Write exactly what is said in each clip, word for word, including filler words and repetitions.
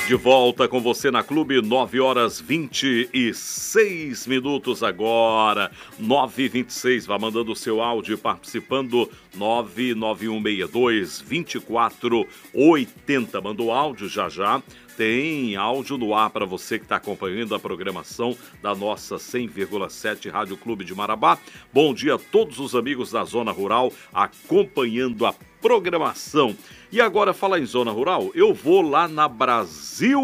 De volta com você na Clube, nove horas vinte e seis minutos agora, nove e vinte e seis. Vá mandando o seu áudio participando, nove nove um seis dois, dois quatro oito zero. Mandou áudio já já. Tem áudio no ar para você que está acompanhando a programação da nossa cem vírgula sete Rádio Clube de Marabá. Bom dia a todos os amigos da Zona Rural acompanhando a programação. E agora, falar em Zona Rural, eu vou lá na Brasil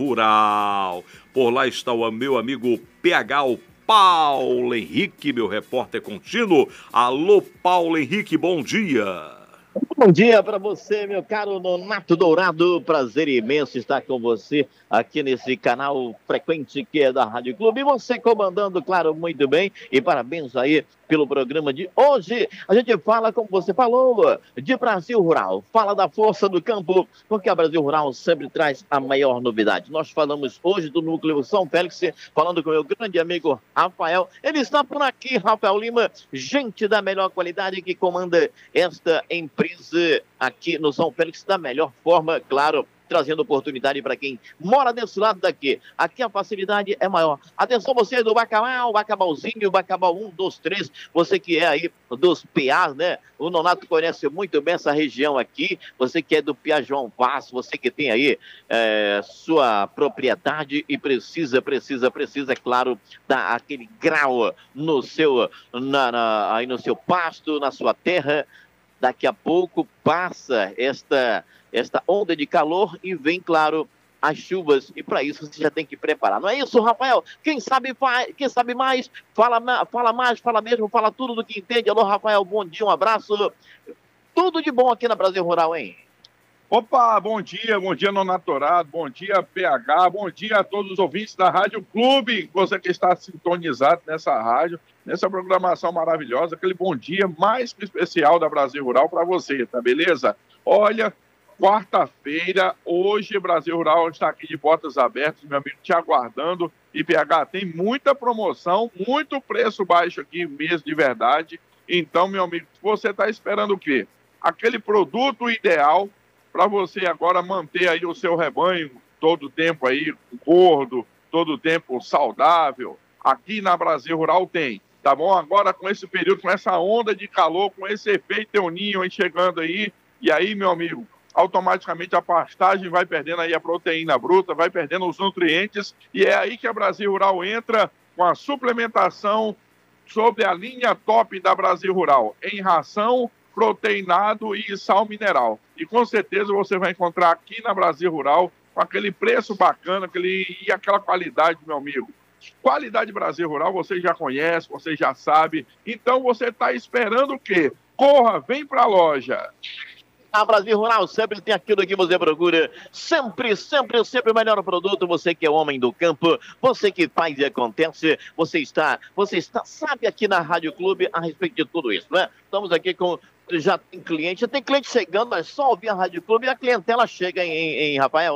Rural. Por lá está o meu amigo P H, o Paulo Henrique, meu repórter contínuo. Alô, Paulo Henrique, bom dia. Bom dia para você, meu caro Nonato Dourado. Prazer imenso estar com você aqui nesse canal frequente que é da Rádio Clube. E você comandando, claro, muito bem. E parabéns aí pelo programa de hoje. A gente fala, como você falou, de Brasil Rural. Fala da força do campo, porque a Brasil Rural sempre traz a maior novidade. Nós falamos hoje do Núcleo São Félix, falando com o meu grande amigo Rafael. Ele está por aqui, Rafael Lima, gente da melhor qualidade que comanda esta empresa aqui no São Félix da melhor forma, claro, trazendo oportunidade para quem mora desse lado daqui. Aqui a facilidade é maior. Atenção você do Bacabal, Bacabalzinho, Bacabal um, dois, três, você que é aí dos P As, né? O Nonato conhece muito bem essa região aqui, você que é do P A João Vaz, você que tem aí é, sua propriedade e precisa, precisa, precisa, é claro, dar aquele grau no seu, na, na, aí no seu pasto, na sua terra. Daqui a pouco passa esta, esta onda de calor e vem, claro, as chuvas. E para isso você já tem que preparar. Não é isso, Rafael? Quem sabe, quem sabe mais, fala, fala mais, fala mesmo, fala tudo do que entende. Alô, Rafael, bom dia, um abraço. Tudo de bom aqui na Brasil Rural, hein? Opa, bom dia, bom dia, Nonato Dourado, bom dia, P H, bom dia a todos os ouvintes da Rádio Clube, você que está sintonizado nessa rádio, nessa programação maravilhosa, aquele bom dia mais que especial da Brasil Rural para você, tá beleza? Olha, quarta-feira, hoje Brasil Rural está aqui de portas abertas, meu amigo, te aguardando, e P H, tem muita promoção, muito preço baixo aqui mesmo, de verdade, então, meu amigo, você está esperando o quê? Aquele produto ideal para você agora manter aí o seu rebanho todo o tempo aí gordo, todo o tempo saudável. Aqui na Brasil Rural tem, tá bom? Agora com esse período, com essa onda de calor, com esse efeito El Niño aí chegando aí, e aí, meu amigo, automaticamente a pastagem vai perdendo aí a proteína bruta, vai perdendo os nutrientes, e é aí que a Brasil Rural entra com a suplementação sobre a linha top da Brasil Rural, em ração, proteinado e sal mineral. E com certeza você vai encontrar aqui na Brasil Rural com aquele preço bacana aquele, e aquela qualidade, meu amigo. Qualidade Brasil Rural você já conhece, você já sabe. Então você está esperando o quê? Corra, vem para a loja. A Brasil Rural sempre tem aquilo que você procura. Sempre, sempre, sempre o melhor produto. Você que é homem do campo, você que faz e acontece, você está, você está, sabe aqui na Rádio Clube a respeito de tudo isso, né? Estamos aqui com, já tem cliente, já tem cliente chegando, é só ouvir a Rádio Clube e a clientela chega em, em, em Rafael.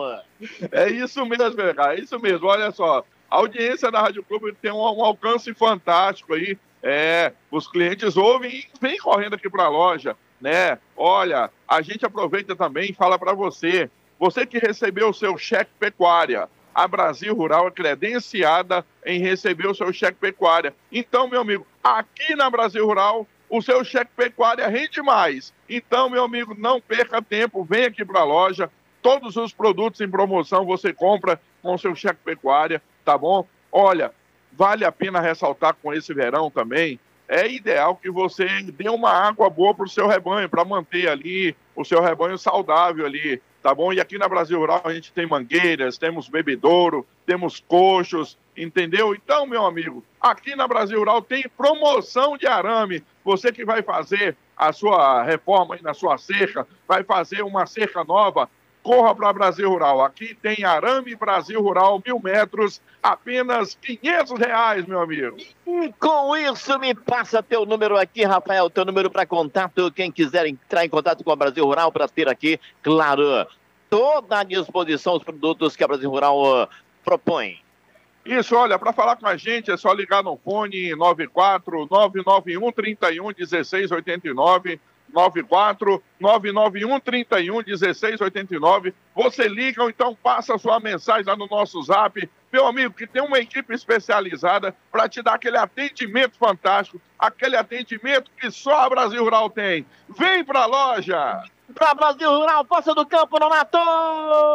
É isso mesmo, é isso mesmo. Olha só, a audiência da Rádio Clube tem um, um alcance fantástico aí. É, os clientes ouvem e vêm correndo aqui para a loja, né? Olha, a gente aproveita também e fala para você, você que recebeu o seu cheque pecuária, a Brasil Rural é credenciada em receber o seu cheque pecuária. Então, meu amigo, aqui na Brasil Rural, o seu cheque pecuária rende mais. Então, meu amigo, não perca tempo, vem aqui para a loja, todos os produtos em promoção você compra com o seu cheque pecuária, tá bom? Olha, vale a pena ressaltar com esse verão também, é ideal que você dê uma água boa para o seu rebanho, para manter ali o seu rebanho saudável ali, tá bom? E aqui na Brasil Rural a gente tem mangueiras, temos bebedouro, temos coxos, entendeu? Então, meu amigo, aqui na Brasil Rural tem promoção de arame. Você que vai fazer a sua reforma aí na sua cerca, vai fazer uma cerca nova, corra para Brasil Rural. Aqui tem arame Brasil Rural, mil metros, apenas quinhentos reais, meu amigo. E com isso, me passa teu número aqui, Rafael, teu número para contato. Quem quiser entrar em contato com a Brasil Rural para ter aqui, claro, toda à disposição os produtos que a Brasil Rural uh, propõe. Isso, olha, para falar com a gente é só ligar no fone nove quatro nove nove um, três um, um seis oito nove, nove quatro nove nove um três um um seis oito nove. Você liga ou então passa sua mensagem lá no nosso zap, meu amigo, que tem uma equipe especializada para te dar aquele atendimento fantástico, aquele atendimento que só a Brasil Rural tem. Vem pra loja! Pra Brasil Rural, força do campo, Nonato!